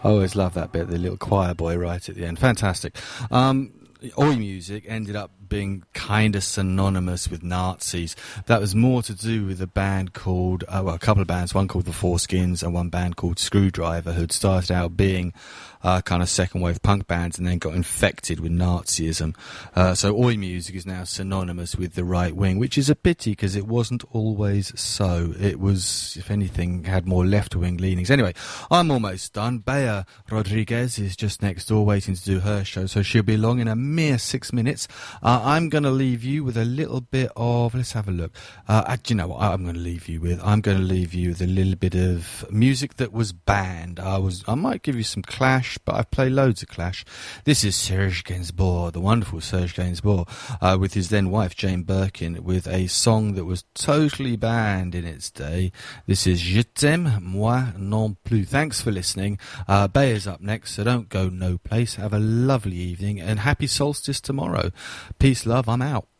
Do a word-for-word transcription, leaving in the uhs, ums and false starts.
I always love that bit, the little choir boy right at the end. Fantastic. Um, Oi Music ended up being kind of synonymous with Nazis. That was more to do with a band called, uh, well, a couple of bands, one called The Foreskins and one band called Screwdriver, who'd started out being uh, kind of second-wave punk bands and then got infected with Nazism. Uh, so Oi Music is now synonymous with the right wing, which is a pity because it wasn't always so. It was, if anything, had more left-wing leanings. Anyway, I'm almost done. Bea Rodriguez is just next door waiting to do her show, so she'll be along in a mere six minutes. Uh, I'm going to leave you with a little bit of, let's have a look. Uh, do you know what I'm going to leave you with? I'm going to leave you with a little bit of music that was banned. I was, I might give you some Clash, but I've played loads of Clash. This is Serge Gainsbourg, the wonderful Serge Gainsbourg, uh, with his then wife Jane Birkin, with a song that was totally banned in its day. This is Je t'aime, moi non plus. Thanks for listening. Uh, Bay is up next, so don't go no place. Have a lovely evening and happy solstice tomorrow. Peace, love, I'm out.